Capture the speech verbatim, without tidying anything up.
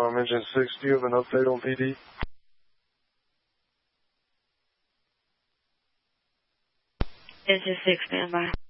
Um, Engine six, do you have an update on P D? Engine six, stand by.